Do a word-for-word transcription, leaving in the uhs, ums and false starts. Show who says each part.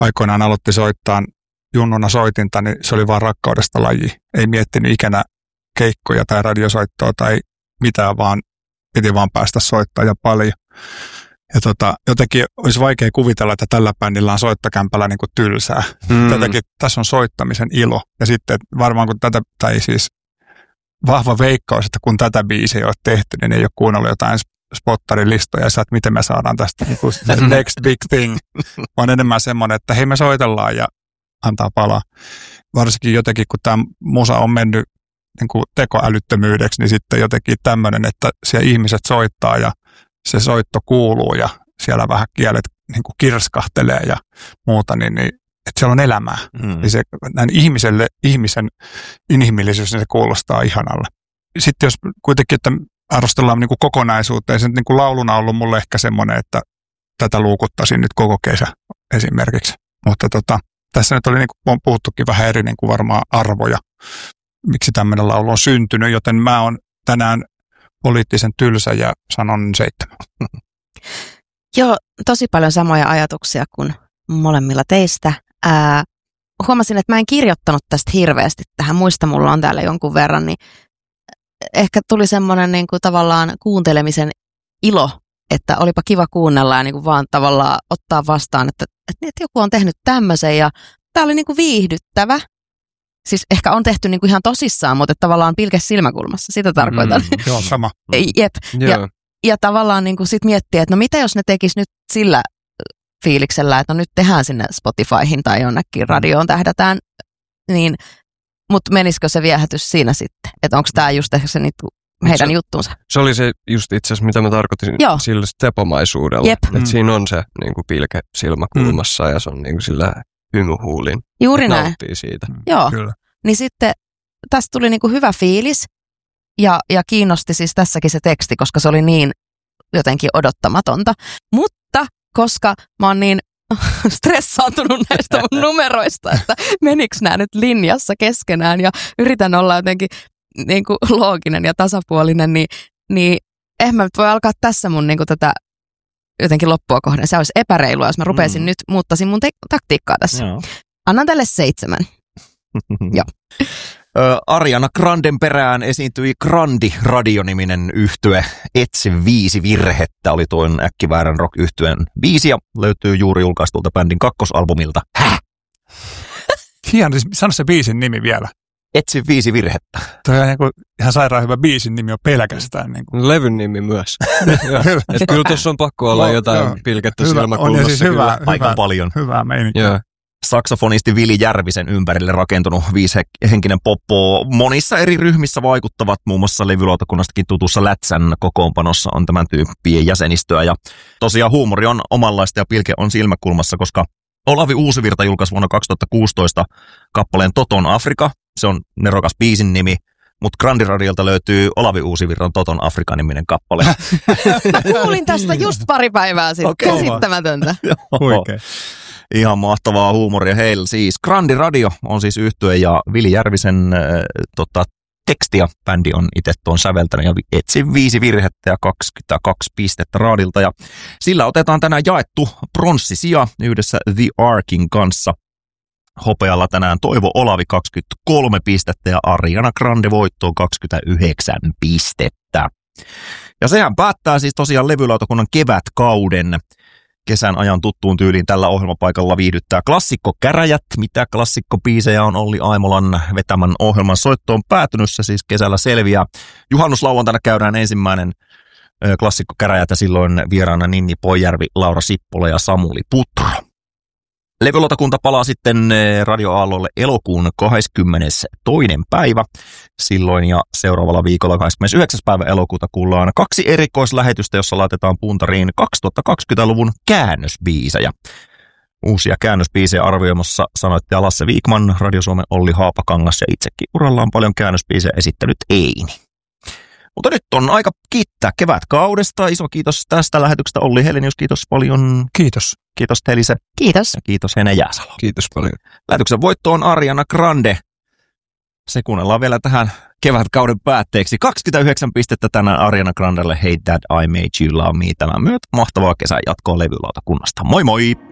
Speaker 1: aikoinaan aloitti soittaa junnuna soitinta, niin se oli vaan rakkaudesta laji. Ei miettinyt ikänä keikkoja tai radiosoittoa tai mitään, vaan piti vaan päästä soittaa ja paljon. Ja tota, jotenkin olisi vaikea kuvitella, että tällä bändillä on soittokämpällä niin kuin tylsää. Mm. Jotenkin tässä on soittamisen ilo. Ja sitten varmaan kun tätä, tai siis vahva veikkaus, että kun tätä biisiä ei ole tehty, niin ei ole kuunnellut jotain spottarin listoja ja että miten me saadaan tästä niin kuin next big thing. On enemmän semmoinen, että hei me soitellaan ja antaa palaa. Varsinkin jotenkin, kun tämä musa on mennyt niin kuin tekoälyttömyydeksi, niin sitten jotenkin tämmöinen, että siellä ihmiset soittaa ja se soitto kuuluu ja siellä vähän kielet niin kuin kirskahtelee ja muuta, niin, niin että siellä on elämää. Mm. Se, näin ihmiselle, ihmisen inhimillisyys, niin se kuulostaa ihanalle. Sitten jos kuitenkin, että arvostellaan niin kuin kokonaisuutta, ja se niin kuin lauluna on ollut mulle ehkä semmoinen, että tätä luukuttaisin nyt koko kesä esimerkiksi. Mutta tota, tässä nyt oli, niin kuin on puhuttukin vähän eri niin kuin varmaan arvoja, miksi tämmöinen laulu on syntynyt, joten mä oon tänään poliittisen tylsä ja sanon seitsemän.
Speaker 2: Joo, tosi paljon samoja ajatuksia kuin molemmilla teistä. Ää, huomasin, että mä en kirjoittanut tästä hirveästi tähän. Muista mulla on täällä jonkun verran, niin ehkä tuli semmoinen niin kuin tavallaan kuuntelemisen ilo, että olipa kiva kuunnella ja niin kuin vaan tavallaan ottaa vastaan, että, että, että joku on tehnyt tämmöisen ja tää oli niin kuin viihdyttävä. Siis ehkä on tehty niinku ihan tosissaan, mutta tavallaan pilke silmäkulmassa, sitä tarkoitan.
Speaker 1: Mm, joo, sama.
Speaker 2: Jep. Ja, ja tavallaan niinku sit miettiä, että no mitä jos ne tekis nyt sillä fiiliksellä, että no nyt tehdään sinne Spotifyhin tai jonnekin radioon tähdätään, niin, mutta menisikö se viehätys siinä sitten? Että onko tämä just ehkä se niinku heidän se, juttunsa?
Speaker 3: Se oli se just itse asiassa, mitä mä tarkoitin Joo. sillä tepomaisuudella. Että mm. siinä on se niinku pilke silmäkulmassa mm. ja se on niinku sillä hymyhuulin.
Speaker 2: Juuri näin.
Speaker 3: Nauttii siitä.
Speaker 2: Joo, Kyllä. Niin sitten tästä tuli niinku hyvä fiilis ja, ja kiinnosti siis tässäkin se teksti, koska se oli niin jotenkin odottamatonta. Mutta koska mä oon niin stressaantunut näistä mun numeroista, että menikö nämä nyt linjassa keskenään ja yritän olla jotenkin niinku looginen ja tasapuolinen, niin, niin ehkä mä nyt voi alkaa tässä mun niinku tätä jotenkin loppua kohden. Se olisi epäreilua, jos mä rupeisin mm. nyt, muuttaisin mun te- taktiikkaa tässä. Joo. Annan tälle seitsemän. Joo.
Speaker 4: Ö, Ariana Granden perään esiintyi Grandi-radioniminen yhtye. Etsi viisi virhettä oli tuon äkkiväärän rock-yhtyeen biisi ja löytyy juuri julkaistulta bändin kakkosalbumilta. Häh?
Speaker 1: Hieno, siis sano se biisin nimi vielä.
Speaker 4: Etsi viisi virhettä.
Speaker 1: Tuo on niin kuin ihan sairaan hyvä biisin nimi on pelkästään. Niin kuin.
Speaker 3: Levyn nimi myös. Et kyllä tuossa on pakko olla jotain joo. pilkettä
Speaker 1: hyvä,
Speaker 3: silmäkulmassa.
Speaker 1: Siis hyvä,
Speaker 4: aika
Speaker 1: hyvä,
Speaker 4: paljon.
Speaker 1: Hyvää meininkiä.
Speaker 4: Saksofonisti Vili Järvisen ympärille rakentunut viisihenkinen poppo. Monissa eri ryhmissä vaikuttavat, muun muassa levylautakunnastakin tutussa Lätsän kokoonpanossa on tämän tyyppien jäsenistöä. Ja tosiaan huumori on omanlaista ja pilke on silmäkulmassa, koska Olavi Uusivirta julkaisi vuonna kaksituhattakuusitoista kappaleen Toton Afrika. Se on nerokas biisin nimi, mutta Grandiradiolta löytyy Olavi Uusivirran Toton Afrika-niminen kappale.
Speaker 2: Mä kuulin tästä just pari päivää sitten. Okay. Käsittämätöntä.
Speaker 1: Huikea.
Speaker 4: Ihan mahtavaa huumoria heillä. Siis Grandiradio on siis yhtye ja Vili Järvisen äh, tota, tekstiä bändi on itse tuon säveltänyt ja etsi viisi virhettä ja kaksikymmentäkaksi pistettä raadilta. Ja sillä otetaan tänään jaettu pronssisija yhdessä The Arkin kanssa. Hopealla tänään Toivo Olavi kaksikymmentäkolme pistettä ja Ariana Grande voittoon kaksikymmentäyhdeksän pistettä. Ja sehän päättää siis tosiaan levylautakunnan kevätkauden. Kesän ajan tuttuun tyyliin tällä ohjelmapaikalla viihdyttää klassikkokäräjät. Mitä klassikkobiisejä on Olli Aimolan vetämän ohjelman soittoon päätynyt, se siis kesällä selviää. Juhannuslauantaina käydään ensimmäinen klassikkokäräjät ja silloin vieraana Ninni Poijärvi, Laura Sippola ja Samuli Putro. Levylautakunta palaa sitten radioaalloille elokuun kahdeskymmenestoinen päivä. Silloin ja seuraavalla viikolla kahdeskymmenesyhdeksäs päivä elokuuta kuullaan kaksi erikoislähetystä, jossa laitetaan puntariin kaksituhattakaksikymmentäluvun käännösbiisejä. Uusia käännösbiisejä arvioimassa sanoittaja Lasse Viikman, Radio Suomen Olli Haapakangas ja itsekin urallaan paljon käännösbiisejä esittänyt Eini. Mutta nyt on aika kiittää kevätkaudesta. Iso kiitos tästä lähetyksestä Olli Helenius, kiitos paljon.
Speaker 1: Kiitos.
Speaker 4: Kiitos Telise.
Speaker 2: Kiitos.
Speaker 4: Ja kiitos Hene Jääsalo.
Speaker 3: Kiitos paljon.
Speaker 4: Lähetyksen voitto on Ariana Grande. Se kuunnellaan vielä tähän kevätkauden päätteeksi. kaksikymmentäyhdeksän pistettä tänään Ariana Grandelle. Hey Dad, I Made You Love Me. Tämän myötä mahtavaa kesän jatkoa levylautakunnasta. Moi moi!